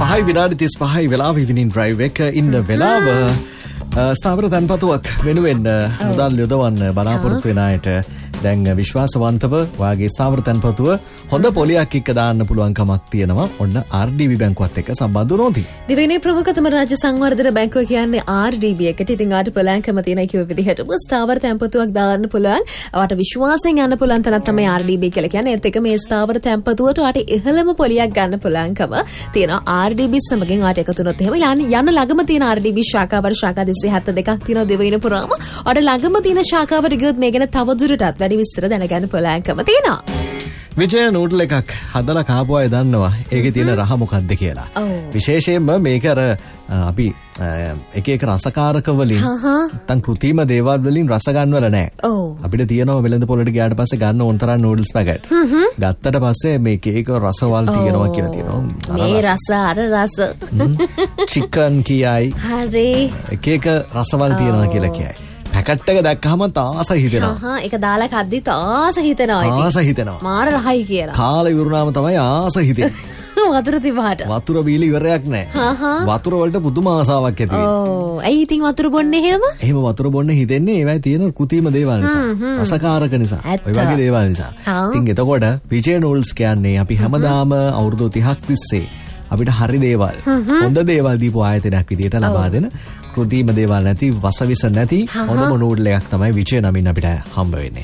5:35 වෙලාව ඉවිනින් ඩ්‍රයිව් එක ඉන්න වෙලාව ස්ථාවර තැන්පතුවක් වෙනුවෙන් මුදල් යොදවන්න බලාපොරොත්තු වෙන අයට දැන් විශ්වාසවන්තව වාගේ ස්ථාවර තැන්පතුව හොඳ පොලියක් එක්ක දාන්න පුළුවන්කමක් තියෙනවා. ඔන්න RDB බැංකුවත් එක්ක සම්බන්ධ වුණොත්. දෙවෙනි ප්‍රමුඛතම රාජ්‍ය සංවර්ධන බැංකුව කියන්නේ RDB එකට. ඉතින් ආට පුළුවන්කම තියෙන කිව්ව විදිහට ස්ථාවර තැන්පතුවක් දාන්න පුළුවන්. වට විශ්වාසයෙන් යන්න පුළුවන් තැනක් තමයි RDB කියලා කියන්නේ. ඒත් එක මේ ස්ථාවර තැන්පතුවට වට ඉහළම පොලියක් ගන්න පුළුවන්කම තියෙනවා RDB සමගින් ආට එකතු වුණොත් එහෙම යන්න ළඟම තියෙන RDB ශාඛාවර ශාඛා 272ක් තියෙනවා දෙවෙනි පුරාම. අර ළඟම තියෙන ශාඛාවට ගියොත් මේ ගැන තවදුරටත් වැඩි විස්තර දැනගන්න පුළුවන්කම තියෙනවා. විජය නූඩල් එකක් හදලා කාපු අය දන්නවා ඒකේ තියෙන රහ මොකක්ද කියලා. විශේෂයෙන්ම මේක අර අපි එක එක රසකාරක වලින් නැත්නම් කෘතිම දේවල් වලින් රස ගන්නවල නැහැ. අපිට තියෙනවා වෙළඳ පොළට ගියාට පස්සේ ගන්න ඕන තරම් නූඩල්ස් පැකට්. ගත්තට පස්සේ මේක එක රසවල් තියෙනවා කියලා තියෙනවා. මේ රස අර රස. චිකන් කියයි. හරි. එක එක රසවල් තියෙනවා කියලා කියයි. පැකට් එක දැක්කහම තාස හිතෙනවා. ඒක දාලා කද්දි තාස හිතෙනවා. තාස හිතෙනවා. මාර රහයි කියලා. කාලේ විරුණාම තමයි ආස හිතෙන්නේ. වතුර තිබාට. වතුර බීලි ඉවරයක් නැහැ. වතුර වලට පුදුම ආසාවක් ඇති වෙනවා. ඇයි ඉතින් වතුර බොන්නේ එහෙම? එහෙම වතුර බොන්න හිතෙන්නේ ඒවයි තියෙන කෘතිම දේවල් නිසා. රසකාරක නිසා. ඔය වගේ දේවල් නිසා. ඉතින් එතකොට විජය නූඩල්ස් කියන්නේ අපි හැමදාම අවුරුදු 30ක් තිස්සේ අපිට හරි දේවල් හොඳ දේවල් දීපු ආයතනයක් විදියට ලබා දෙන කෘතිම දේවල් නැති වසවිස නැති හොඳම නූඩල් එකක් තමයි විජය නමින් අපිට හම්බ වෙන්නේ.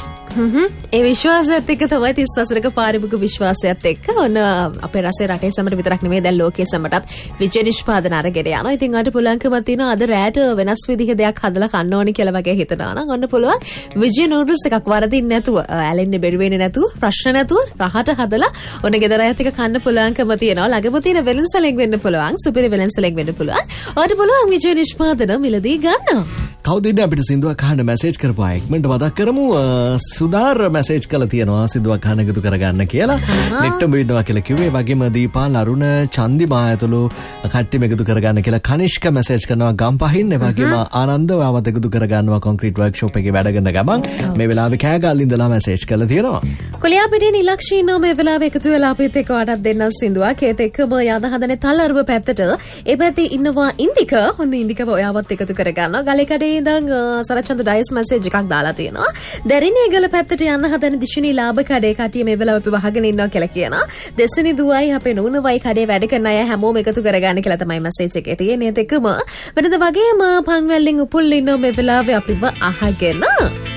ඒ විශ්වාසයත් එක්ක තමයි 30 වසරක පාරිභෝගික විශ්වාසයත් එක්ක ඔන්න අපේ රටේ රටේ සමට විතරක් නෙමෙයි දැන් ලෝකයේ සමටත් විජය නිෂ්පාදන අරගෙන යනවා. ඉතින් අද පුළුවන්කමක් තියෙනවා අද රැට වෙනස් විදිහේ දෙයක් හදලා කන්න ඕනි කියලා වගේ හිතනවා නම් ඔන්න පුළුවන් විජය නූඩල්ස් එකක් වරදින්න නැතුව ඇලෙන්නේ බෙරි වෙන්නේ නැතුව ප්‍රශ්න නැතුව රහට හදලා ඔන්න ගෙදර අයත් එක්ක කන්න පුළුවන්කම තියෙනවා. ළඟම තියෙන වෙළඳසැලෙන් වෙන්න පුළුවන් සුපිරි වෙළඳසැලෙන් වෙන්න පුළුවන්. ඔයාලට පුළුවන් විජය නිෂ්පාදන මිලදී ගන්න. කවුද ඉන්නේ අපිට සින්දුවක් අහන්න මැසේජ් කරපු අය ඉක්මනට මතක් කරමු. සුදාර් මැසේජ් කළා තියෙනවා සින්දුවක් අහන්න එකතු කරගන්න කියලා. නෙට්ටම ඉන්නවා කියලා කිව්වේ. වගේම දීපාල් අරුණ චන්දිමා ඇතුළු කට්ටියම එකතු කරගන්න කියලා කනිෂ්ක මැසේජ් කරනවා ගම්පහින්. ඒ වගේම ආනන්ද ඔයාවත් එකතු කරගන්නවා කොන්ක්‍රීට් වර්ක්ෂොප් එකේ වැඩ කරන ගමන්. මේ වෙලාවේ කෑගල්ල ඉඳලා මැසේජ් කළා තියෙනවා. කොලියාපිටියේ නිලක්ෂී ඉන්නවා මේ වෙලාවේ එකතු වෙලා අපිත් එක්ක වටක් දෙන්න සින්දුවක්. ඒත් එක්කම යන හදනේ තලරුව පැත්තට. ඒ පැත්තේ ඉන්නවා ඉන්දික. ඔන්න ඉන්දිකව ඔයාවත් එකතු කරගන්නවා. ගලේකඩේ ඉඳන් සරචන්ද ඩයස් මැසේජ් එකක් දාලා තියෙනවා. දැරිණිය ගල පැත්තට යන්න හදන දිශිනී ලාභ කඩේ කටිය මේ වෙලාව අපි වහගෙන ඉන්නවා කියලා කියනවා. දෙසනි දුවයි අපේ නෝනවයි කඩේ වැඩ කරන අය හැමෝම එකතු කරගන්න කියලා තමයි මැසේජ් එකේ තියෙන්නේ. ඒත් එකම වෙනද වගේම පන්වැල්ලෙන් උපුල් ඉන්නවා මේ වෙලාවේ අපිව අහගෙන.